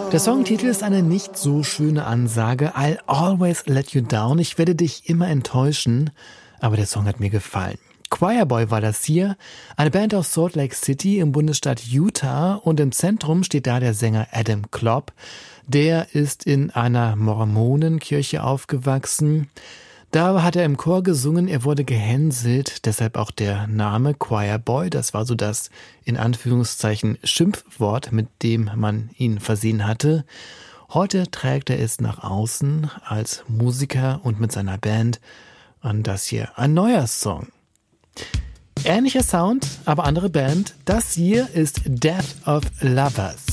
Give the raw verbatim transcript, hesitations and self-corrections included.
Der Songtitel ist eine nicht so schöne Ansage. I'll always let you down. Ich werde dich immer enttäuschen. Aber der Song hat mir gefallen. Choirboy war das hier. Eine Band aus Salt Lake City im Bundesstaat Utah. Und im Zentrum steht da der Sänger Adam Klopp. Der ist in einer Mormonenkirche aufgewachsen. Da hat er im Chor gesungen, er wurde gehänselt, deshalb auch der Name Choirboy. Das war so das, in Anführungszeichen, Schimpfwort, mit dem man ihn versehen hatte. Heute trägt er es nach außen als Musiker und mit seiner Band. Und das hier ein neuer Song. Ähnlicher Sound, aber andere Band. Das hier ist Death of Lovers.